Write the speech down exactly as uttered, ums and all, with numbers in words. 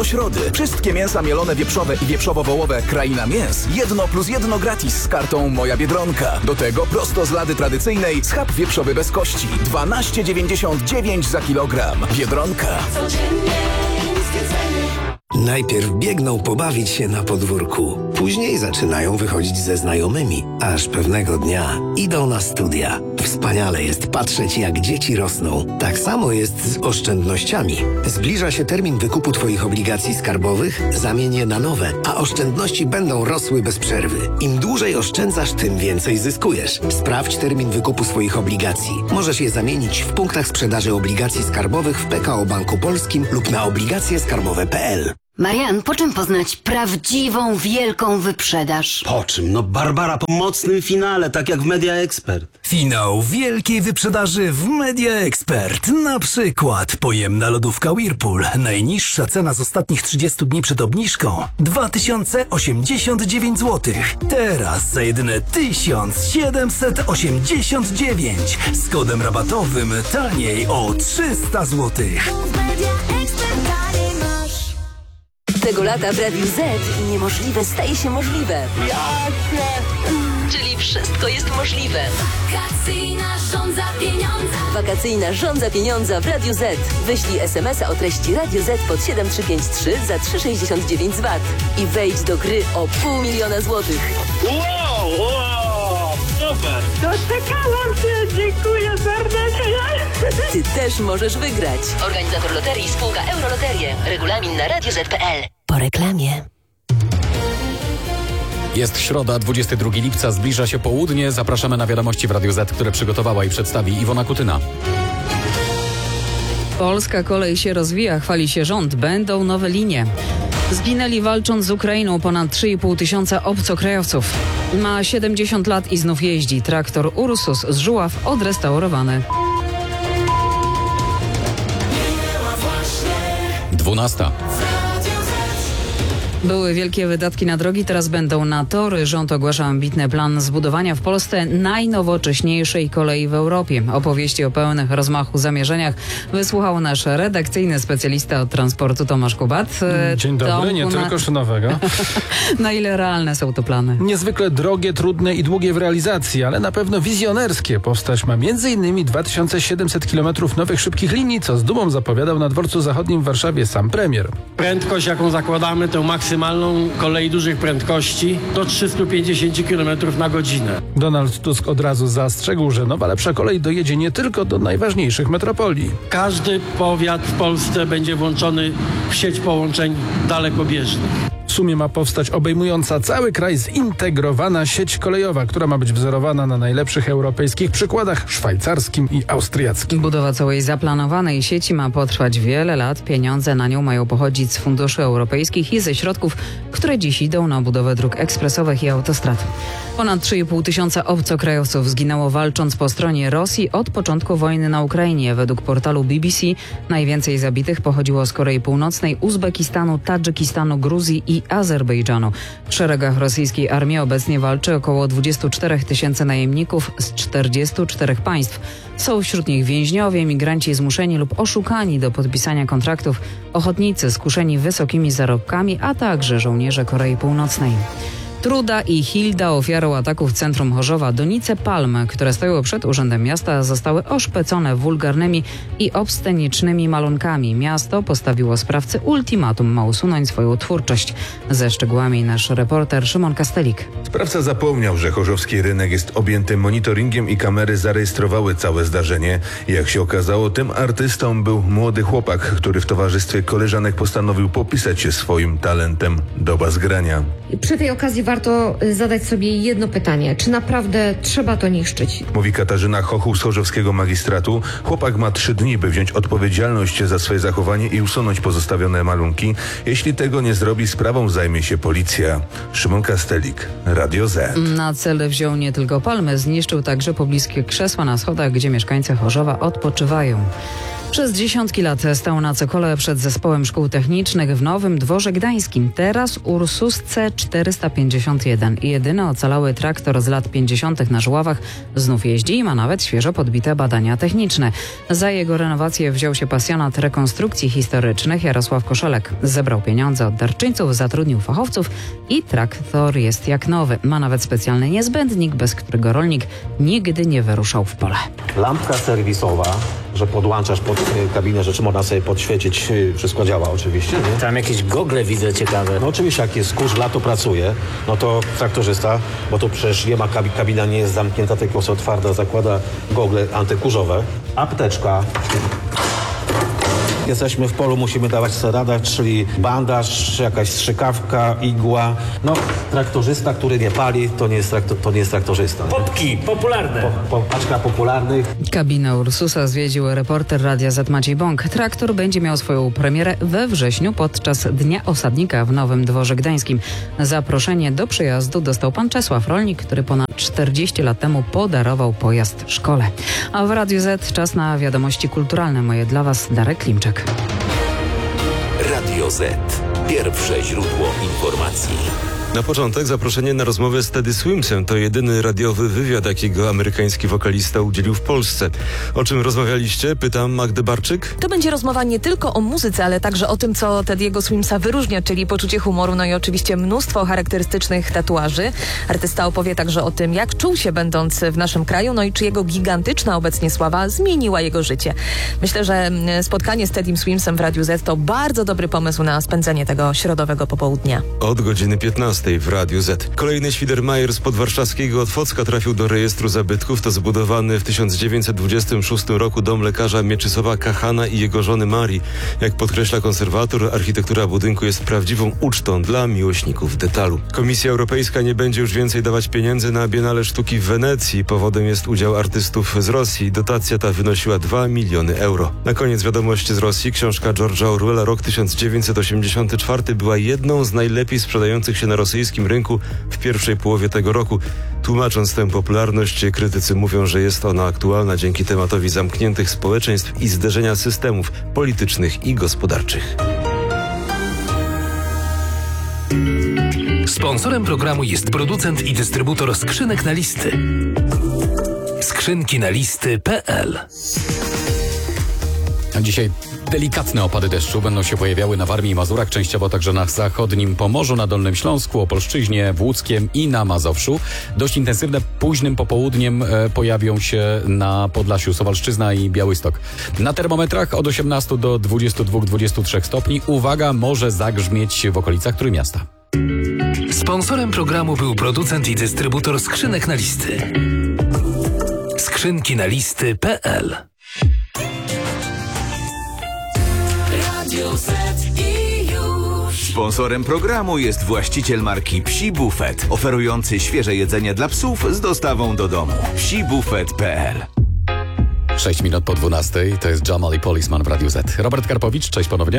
Środy. Wszystkie mięsa mielone wieprzowe i wieprzowo-wołowe Kraina Mięs. Jedno plus jedno gratis z kartą Moja Biedronka. Do tego prosto z lady tradycyjnej schab wieprzowy bez kości. dwanaście dziewięćdziesiąt dziewięć za kilogram. Biedronka. Najpierw biegną pobawić się na podwórku. Później zaczynają wychodzić ze znajomymi. Aż pewnego dnia idą na studia. Wspaniale jest patrzeć, jak dzieci rosną. Tak samo jest z oszczędnościami. Zbliża się termin wykupu Twoich obligacji skarbowych. Zamień je na nowe, a oszczędności będą rosły bez przerwy. Im dłużej oszczędzasz, tym więcej zyskujesz. Sprawdź termin wykupu swoich obligacji. Możesz je zamienić w punktach sprzedaży obligacji skarbowych w P K O Banku Polskim lub na obligacje skarbowe kropka p l. Marian, po czym poznać prawdziwą, wielką wyprzedaż? Po czym? No Barbara, po mocnym finale, tak jak w Media Expert. Finał wielkiej wyprzedaży w Media Expert. Na przykład pojemna lodówka Whirlpool. Najniższa cena z ostatnich trzydziestu dni przed obniżką dwa tysiące osiemdziesiąt dziewięć złotych. Teraz za jedyne tysiąc siedemset osiemdziesiąt dziewięć. Z kodem rabatowym taniej o trzysta złotych. Tego lata w Radiu Z niemożliwe staje się możliwe. Czyli wszystko jest możliwe. Wakacyjna żądza pieniądza. Wakacyjna żądza pieniądza w Radiu Z. Wyślij es em es a o treści Radio Z pod siedem trzy pięć trzy za trzy sześćdziesiąt dziewięć złotych i wejdź do gry o pół miliona złotych. Wow, wow, super. Doczekałam się, dziękuję serdecznie. Ty też możesz wygrać. Organizator loterii spółka Euroloterie. Regulamin na radio zet kropka p l. Po reklamie. Jest środa, dwudziestego drugiego lipca, zbliża się południe. Zapraszamy na wiadomości w Radiu Z, które przygotowała i przedstawi Iwona Kutyna. Polska kolej się rozwija, chwali się rząd. Będą nowe linie. Zginęli walcząc z Ukrainą ponad trzy i pół tysiąca obcokrajowców. Ma siedemdziesiąt lat i znów jeździ. Traktor Ursus z Żuław odrestaurowany. dwunasta. Były wielkie wydatki na drogi, teraz będą na tory. Rząd ogłasza ambitny plan zbudowania w Polsce najnowocześniejszej kolei w Europie. Opowieści o pełnych rozmachu zamierzeniach wysłuchał nasz redakcyjny specjalista od transportu Tomasz Kubat. Dzień dobry, Tomku, nie na... tylko Szynowego. Na ile realne są to plany? Niezwykle drogie, trudne i długie w realizacji, ale na pewno wizjonerskie. Powstać ma między innymi dwa tysiące siedemset kilometrów nowych szybkich linii, co z dumą zapowiadał na dworcu zachodnim w Warszawie sam premier. Prędkość, jaką zakładamy, tę maksymalną kolei dużych prędkości do trzysta pięćdziesiąt kilometrów na godzinę. Donald Tusk od razu zastrzegł, że nowa lepsza kolej dojedzie nie tylko do najważniejszych metropolii. Każdy powiat w Polsce będzie włączony w sieć połączeń dalekobieżnych. W sumie ma powstać obejmująca cały kraj zintegrowana sieć kolejowa, która ma być wzorowana na najlepszych europejskich przykładach szwajcarskim i austriackim. Budowa całej zaplanowanej sieci ma potrwać wiele lat. Pieniądze na nią mają pochodzić z funduszy europejskich i ze środków, które dziś idą na budowę dróg ekspresowych i autostrad. Ponad trzy i pół tysiąca obcokrajowców zginęło walcząc po stronie Rosji od początku wojny na Ukrainie. Według portalu B B C najwięcej zabitych pochodziło z Korei Północnej, Uzbekistanu, Tadżykistanu, Gruzji i Azerbejdżanu. W szeregach rosyjskiej armii obecnie walczy około dwadzieścia cztery tysięcy najemników z czterdziestu czterech państw. Są wśród nich więźniowie, migranci zmuszeni lub oszukani do podpisania kontraktów, ochotnicy skuszeni wysokimi zarobkami, a także żołnierze Korei Północnej. Truda i Hilda, ofiarą ataku w centrum Chorzowa. Donice palm, które stoją przed Urzędem Miasta, zostały oszpecone wulgarnymi i obscenicznymi malonkami. Miasto postawiło sprawcy ultimatum, ma usunąć swoją twórczość. Ze szczegółami nasz reporter Szymon Kastelik. Sprawca zapomniał, że chorzowski rynek jest objęty monitoringiem i kamery zarejestrowały całe zdarzenie. Jak się okazało, tym artystą był młody chłopak, który w towarzystwie koleżanek postanowił popisać się swoim talentem do bazgrania. Przy tej okazji warto zadać sobie jedno pytanie. Czy naprawdę trzeba to niszczyć? Mówi Katarzyna Chochuł z chorzowskiego magistratu. Chłopak ma trzy dni, by wziąć odpowiedzialność za swoje zachowanie i usunąć pozostawione malunki. Jeśli tego nie zrobi, sprawą zajmie się policja. Szymon Kastelik, Radio Z. Na cel wziął nie tylko palmy, zniszczył także pobliskie krzesła na schodach, gdzie mieszkańcy Chorzowa odpoczywają. Przez dziesiątki lat stał na cokole przed zespołem szkół technicznych w Nowym Dworze Gdańskim. Teraz Ursus C czterysta pięćdziesiąt jeden. Jedyny ocalały traktor z lat pięćdziesiątych na żuławach znów jeździ i ma nawet świeżo podbite badania techniczne. Za jego renowację wziął się pasjonat rekonstrukcji historycznych Jarosław Koszelek. Zebrał pieniądze od darczyńców, zatrudnił fachowców i traktor jest jak nowy. Ma nawet specjalny niezbędnik, bez którego rolnik nigdy nie wyruszał w pole. Lampka serwisowa, że podłączasz pod kabinę, że można sobie podświecić, wszystko działa oczywiście. Nie? Tam jakieś gogle widzę ciekawe. No oczywiście, jak jest kurz, lato pracuje, no to traktorzysta, bo tu przecież nie ma kabi- kabina nie jest zamknięta, tylko jest otwarta, zakłada gogle antykurzowe. Apteczka. Jesteśmy w polu, musimy dawać sobie radę, czyli bandaż, jakaś strzykawka, igła. No, traktorzysta, który nie pali, to nie jest, traktor, to nie jest traktorzysta. Popki, popularne. Po, po, paczka popularnych. Kabinę Ursusa zwiedził reporter Radia Z Maciej Bąk. Traktor będzie miał swoją premierę we wrześniu podczas Dnia Osadnika w Nowym Dworze Gdańskim. Zaproszenie do przyjazdu dostał pan Czesław Rolnik, który ponad czterdzieści lat temu podarował pojazd szkole. A w Radiu Z czas na wiadomości kulturalne. Moje dla Was Darek Klimczak. Radio Z. Pierwsze źródło informacji. Na początek zaproszenie na rozmowę z Teddy Swimsem. To jedyny radiowy wywiad, jakiego amerykański wokalista udzielił w Polsce. O czym rozmawialiście? Pytam Magdę Barczyk. To będzie rozmowa nie tylko o muzyce, ale także o tym, co Teddy'ego Swimsa wyróżnia, czyli poczucie humoru, no i oczywiście mnóstwo charakterystycznych tatuaży. Artysta opowie także o tym, jak czuł się będąc w naszym kraju, no i czy jego gigantyczna obecnie sława zmieniła jego życie. Myślę, że spotkanie z Teddym Swimsem w Radiu Z to bardzo dobry pomysł na spędzenie tego środowego popołudnia. Od godziny piętnastej w Radiu Z. Kolejny Świdermajer z podwarszawskiego Otwocka trafił do rejestru zabytków. To zbudowany w tysiąc dziewięćset dwudziestym szóstym roku dom lekarza Mieczysława Kachana i jego żony Marii. Jak podkreśla konserwator, architektura budynku jest prawdziwą ucztą dla miłośników detalu. Komisja Europejska nie będzie już więcej dawać pieniędzy na Biennale Sztuki w Wenecji. Powodem jest udział artystów z Rosji. Dotacja ta wynosiła dwa miliony euro. Na koniec wiadomości z Rosji. Książka George'a Orwella Rok tysiąc dziewięćset osiemdziesiąty czwarty była jedną z najlepiej sprzedających się na rosyjskim rynku w pierwszej połowie tego roku. Tłumacząc tę popularność, krytycy mówią, że jest ona aktualna dzięki tematowi zamkniętych społeczeństw i zderzenia systemów politycznych i gospodarczych. Sponsorem programu jest producent i dystrybutor skrzynek na listy. Skrzynki na listy kropka p l. Dzisiaj delikatne opady deszczu będą się pojawiały na Warmii i Mazurach, częściowo także na zachodnim Pomorzu, na Dolnym Śląsku, Opolszczyźnie, w Łódzkiem i na Mazowszu. Dość intensywne późnym popołudniem e, pojawią się na Podlasiu, Suwalszczyzna i Białystok. Na termometrach od osiemnastu do dwudziestu dwóch do dwudziestu trzech stopni. Uwaga, może zagrzmieć w okolicach Trójmiasta. Sponsorem programu był producent i dystrybutor skrzynek na listy. Skrzynki na listy kropka p l. Sponsorem programu jest właściciel marki Psi Buffet, oferujący świeże jedzenie dla psów z dostawą do domu. psi buffet kropka p l. sześć minut po dwunastej, to jest Jamal i Policeman w Radiu Z. Robert Karpowicz, cześć ponownie.